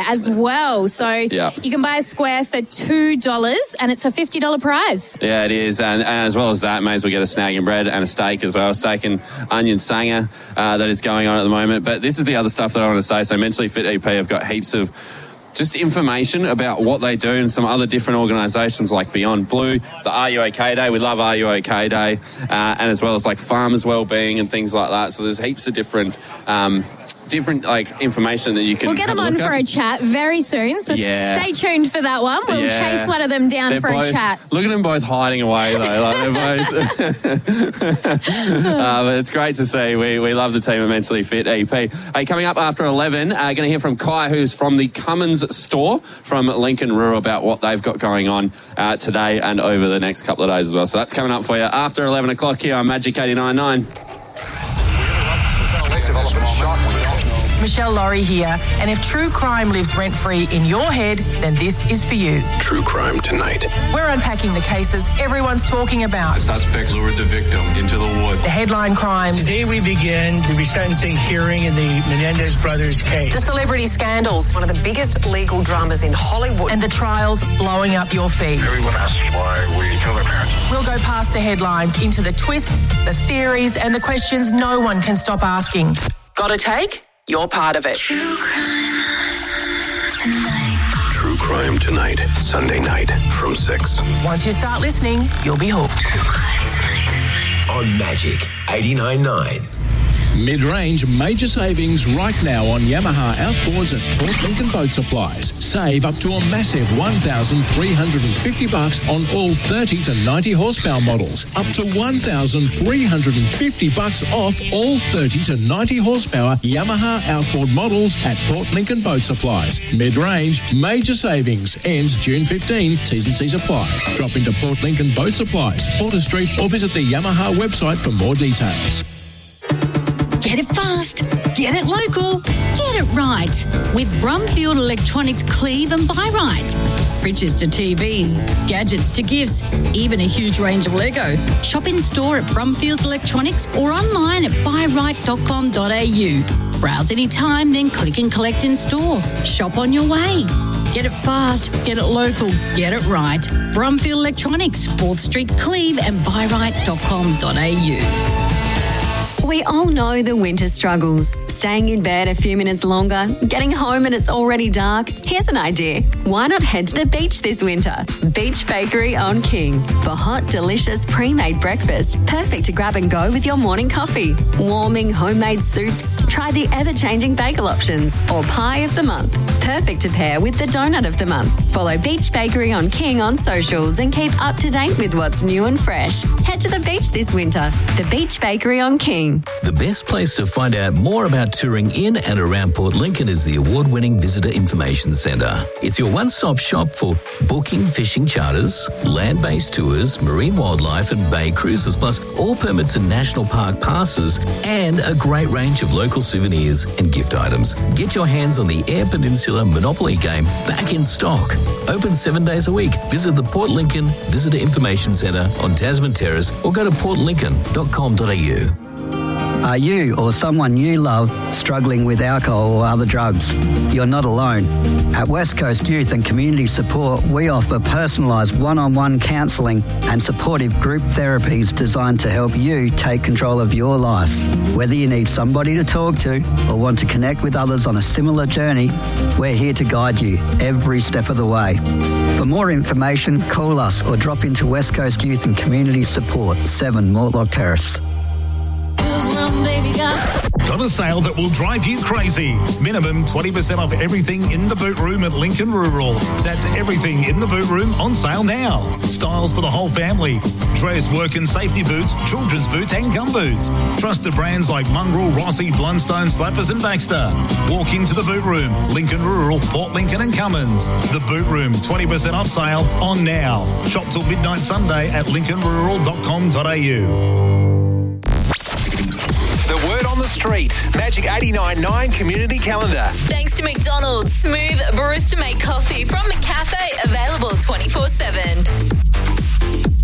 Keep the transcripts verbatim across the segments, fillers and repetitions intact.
as well. So yeah. you can buy a square for two dollars and it's a fifty dollars prize. Yeah, it is. And, and as well as that, may as well get a snag and bread and a steak as well. Steak and onion sanger uh, that is going on at the moment. But this is the other stuff that I want to say. So Mentally Fit E P have got heaps of just information about what they do and some other different organisations like Beyond Blue, the Are You OK Day. We love Are You OK Day. Uh, and as well as like Farmers Wellbeing and things like that. So there's heaps of different... Um, different like information that you can We'll get them on for a chat very soon, so yeah. stay tuned for that one. We'll yeah. chase one of them down they're for both, a chat. Look at them both hiding away though. Like they're both uh, but it's great to see. We we love the team of Mentally Fit E P. Hey, coming up after eleven, uh, going to hear from Kai, who's from the Cummins store from Lincoln Rural, about what they've got going on uh, today and over the next couple of days as well. So that's coming up for you after eleven o'clock here on Magic eighty-nine point nine. Michelle Laurie here, and if true crime lives rent-free in your head, then this is for you. True Crime Tonight. We're unpacking the cases everyone's talking about. The suspect lured the victim into the woods. The headline crimes. Today we begin the resentencing hearing in the Menendez brothers case. The celebrity scandals. One of the biggest legal dramas in Hollywood. And the trials blowing up your feed. Everyone asks why we kill their parents. We'll go past the headlines into the twists, the theories, and the questions no one can stop asking. Got a take? You're part of it. True Crime Tonight. True Crime Tonight, Sunday night from six. Once you start listening, you'll be hooked. True Crime Tonight on Magic eighty-nine point nine. Mid-range major savings right now on Yamaha outboards at Port Lincoln Boat Supplies. Save up to a massive one thousand three hundred fifty bucks on all thirty to ninety horsepower models. Up to one thousand three hundred fifty bucks off all thirty to ninety horsepower Yamaha outboard models at Port Lincoln Boat Supplies. Mid-range major savings ends June fifteenth. T's and C's apply. Drop into Port Lincoln Boat Supplies, Porter Street, or visit the Yamaha website for more details. Get it fast, get it local, get it right with Brumfield Electronics Cleave and Buy Right. Fridges to T Vs, gadgets to gifts, even a huge range of Lego. Shop in store at Brumfield Electronics or online at buy right dot com dot a u. Browse anytime, then click and collect in store. Shop on your way. Get it fast, get it local, get it right. Brumfield Electronics, fourth Street, Cleave and buy right dot com dot a u. We all know the winter struggles. Staying in bed a few minutes longer, getting home and it's already dark. Here's an idea. Why not head to the beach this winter? Beach Bakery on King. For hot, delicious pre-made breakfast. Perfect to grab and go with your morning coffee. Warming homemade soups. Try the ever-changing bagel options. Or pie of the month. Perfect to pair with the donut of the month. Follow Beach Bakery on King on socials and keep up to date with what's new and fresh. Head to the beach this winter. The Beach Bakery on King. The best place to find out more about touring in and around Port Lincoln is the award-winning Visitor Information Centre. It's your one-stop shop for booking fishing charters, land-based tours, marine wildlife and bay cruises, plus all permits and national park passes, and a great range of local souvenirs and gift items. Get your hands on the Eyre Peninsula Monopoly game back in stock. Open seven days a week. Visit the Port Lincoln Visitor Information Centre on Tasman Terrace or go to port lincoln dot com dot a u. Are you or someone you love struggling with alcohol or other drugs? You're not alone. At West Coast Youth and Community Support, we offer personalised one-on-one counselling and supportive group therapies designed to help you take control of your life. Whether you need somebody to talk to or want to connect with others on a similar journey, we're here to guide you every step of the way. For more information, call us or drop into West Coast Youth and Community Support, seven Mortlock Terrace. Got a sale that will drive you crazy. Minimum twenty percent off everything in the boot room at Lincoln Rural. That's everything in the boot room on sale now. Styles for the whole family. Dress, work and safety boots, children's boots and gum boots. Trusted brands like Mongrel, Rossi, Blundstone, Slappers and Baxter. Walk into the boot room. Lincoln Rural, Port Lincoln and Cummins. The boot room, twenty percent off sale on now. Shop till midnight Sunday at lincoln rural dot com dot a u. The word on the street. Magic eighty-nine point nine Community Calendar. Thanks to McDonald's. Smooth barista-made coffee from McCafe. Available twenty-four seven.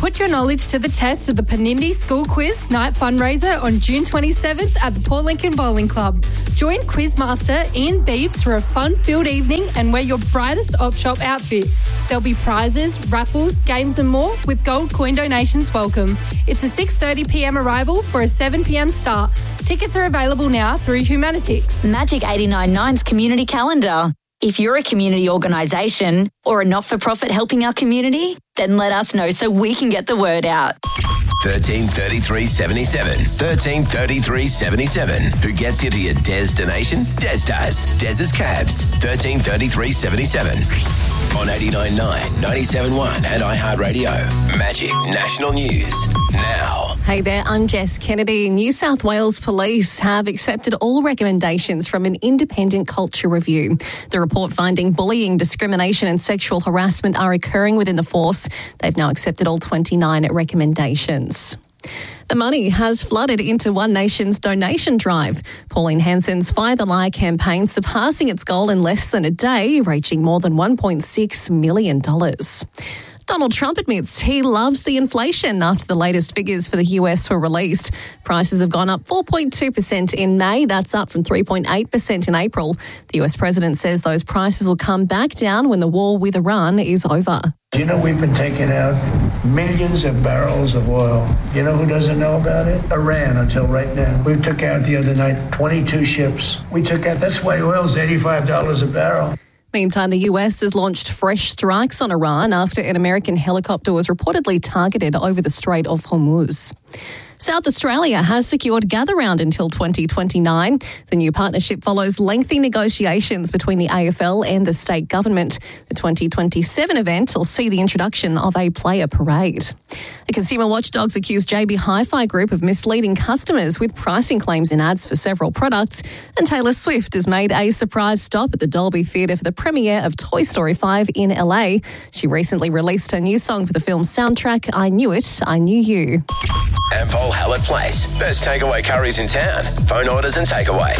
Put your knowledge to the test of the Panindi School Quiz Night Fundraiser on June twenty-seventh at the Port Lincoln Bowling Club. Join Quizmaster Ian Beebs for a fun-filled evening and wear your brightest op shop outfit. There'll be prizes, raffles, games and more with gold coin donations welcome. It's a six thirty p m arrival for a seven p m start. Tickets are available now through Humanitix. Magic eighty-nine point nine's community calendar. If you're a community organisation or a not-for-profit helping our community, then let us know so we can get the word out. thirteen thirty-three seventy-seven. thirteen thirty-three seventy-seven. Who gets you to your Des donation? Des does. Des's Cabs. thirteen thirty-three seventy-seven. On eighty-nine point nine, ninety-seven point one and iHeartRadio. Magic National News. Now. Hey there, I'm Jess Kennedy. New South Wales Police have accepted all recommendations from an independent culture review. The report finding bullying, discrimination and sexual harassment are occurring within the force. They've now accepted all twenty-nine recommendations. The money has flooded into One Nation's donation drive. Pauline Hanson's Fire the Lie campaign surpassing its goal in less than a day, reaching more than one point six million dollars. Donald Trump admits he loves the inflation after the latest figures for the U S were released. Prices have gone up four point two percent in May. That's up from three point eight percent in April. The U S president says those prices will come back down when the war with Iran is over. Do you know we've been taking out millions of barrels of oil? You know who doesn't know about it? Iran until right now. We took out the other night twenty-two ships. We took out, that's why oil's eighty-five dollars a barrel. Meantime, the U S has launched fresh strikes on Iran after an American helicopter was reportedly targeted over the Strait of Hormuz. South Australia has secured Gatherround until twenty twenty-nine. The new partnership follows lengthy negotiations between the A F L and the state government. The twenty twenty-seven event will see the introduction of a player parade. The consumer watchdogs accused J B Hi-Fi Group of misleading customers with pricing claims in ads for several products. And Taylor Swift has made a surprise stop at the Dolby Theatre for the premiere of Toy Story five in L A. She recently released her new song for the film's soundtrack, I Knew It, I Knew You. Ampol Hallett Place. Best takeaway curries in town. Phone orders and takeaway.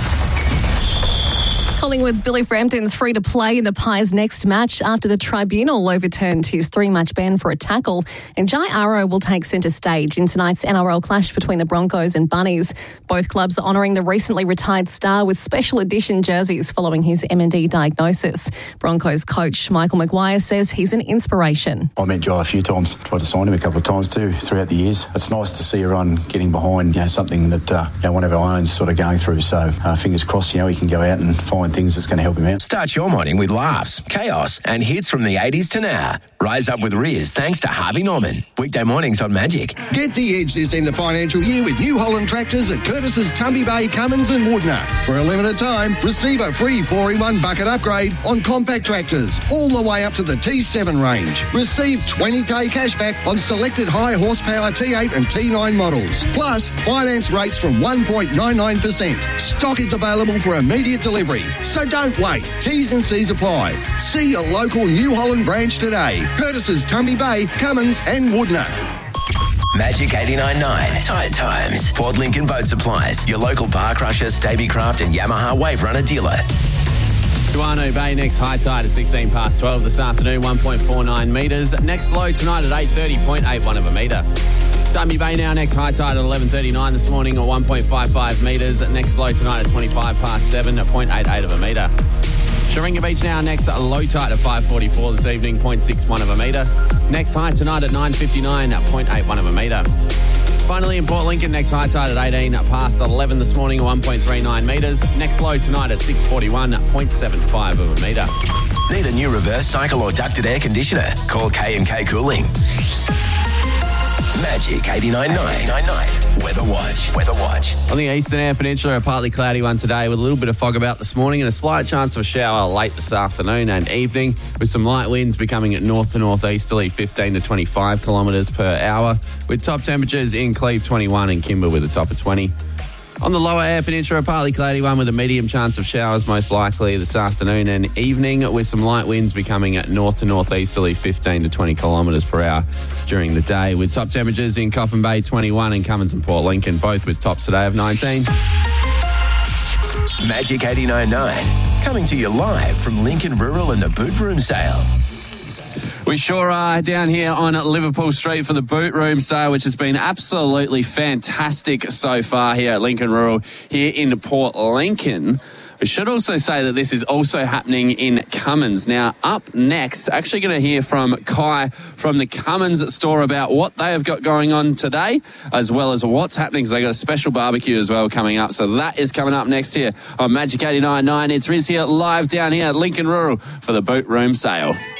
Collingwood's Billy Frampton's free to play in the Pies' next match after the tribunal overturned his three-match ban for a tackle. And Jai Arrow will take centre stage in tonight's N R L clash between the Broncos and Bunnies. Both clubs are honouring the recently retired star with special edition jerseys following his M and D diagnosis. Broncos coach Michael Maguire says he's an inspiration. I met Jai a few times, tried to sign him a couple of times too throughout the years. It's nice to see everyone getting behind, you know, something that uh, you know, one of our own is sort of going through. So uh, fingers crossed, you know, he can go out and find things that's going to help him out. Start your morning with laughs, chaos and hits from the eighties to now. Rise up with Riz thanks to Harvey Norman. Weekday mornings on Magic. Get the edge this end of financial year with New Holland tractors at Curtis's, Tumby Bay, Cummins and Woodner. For a limited time, receive a free four in one bucket upgrade on compact tractors all the way up to the T seven range. Receive twenty k cashback on selected high horsepower T eight and T nine models. Plus, finance rates from one point nine nine percent. Stock is available for immediate delivery. So don't wait. T's and C's apply. See your local New Holland branch today. Curtis's, Tumby Bay, Cummins and Woodner. Magic eighty-nine point nine. Tide Times. Port Lincoln Boat Supplies. Your local bar crusher, Stabicraft and Yamaha Wave Runner dealer. Duano Bay next high tide at sixteen past twelve this afternoon, one point four nine metres. Next low tonight at eight thirty, zero point eight one of a metre. Tumby Bay now next high tide at eleven thirty-nine this morning at one point five five metres. Next low tonight at twenty-five past seven at zero point eight eight of a metre. Sharinga Beach now next at low tide at five forty-four this evening, zero point six one of a metre. Next high tonight at nine fifty-nine at zero point eight one of a metre. Finally in Port Lincoln, next high tide at eighteen past eleven this morning, one point three nine metres. Next low tonight at six forty-one at zero point seven five of a metre. Need a new reverse cycle or ducted air conditioner? Call K and K Cooling. Magic eighty-nine point nine. Weather Watch. Weather Watch. On the eastern Eyre Peninsula, a partly cloudy one today with a little bit of fog about this morning and a slight chance of a shower late this afternoon and evening, with some light winds becoming at north to northeasterly fifteen to twenty-five kilometres per hour, with top temperatures in Cleve twenty-one and Kimber with a top of twenty. On the lower Eyre Peninsula, a partly cloudy one with a medium chance of showers most likely this afternoon and evening, with some light winds becoming at north to northeasterly fifteen to twenty kilometres per hour during the day, with top temperatures in Coffin Bay twenty-one and Cummins and Port Lincoln, both with tops today of nineteen. Magic eighty-nine point nine, coming to you live from Lincoln Rural and the Boot Room Sale. We sure are down here on Liverpool Street for the Boot Room sale, which has been absolutely fantastic so far here at Lincoln Rural, here in Port Lincoln. We should also say that this is also happening in Cummins. Now, up next, actually going to hear from Kai from the Cummins store about what they have got going on today, as well as what's happening, because they got a special barbecue as well coming up. So that is coming up next here on Magic eighty-nine point nine. It's Riz here live down here at Lincoln Rural for the Boot Room sale.